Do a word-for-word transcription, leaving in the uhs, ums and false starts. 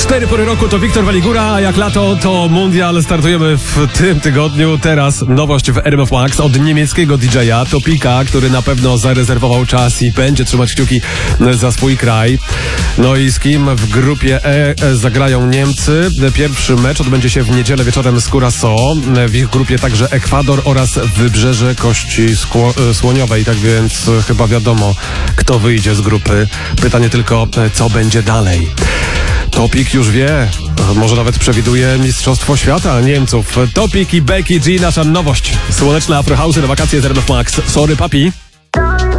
Cztery pory roku to Wiktor Waligura, a jak lato to mundial. Startujemy w tym tygodniu. Teraz nowość w R M F Max od niemieckiego D J a Topika, który na pewno zarezerwował czas i będzie trzymać kciuki za swój kraj. No i z kim w grupie E zagrają Niemcy. Pierwszy mecz odbędzie się w niedzielę wieczorem z Curaçao. W ich grupie także Ekwador oraz Wybrzeże Kości Skło- Słoniowej. Tak więc chyba wiadomo, kto wyjdzie z grupy. Pytanie tylko, co będzie dalej. Topik już wie, może nawet przewiduje Mistrzostwo Świata Niemców. Topik i Becky G, nasza nowość. Słoneczne Afro House'y na wakacje z R M F Max. Sorry, papi.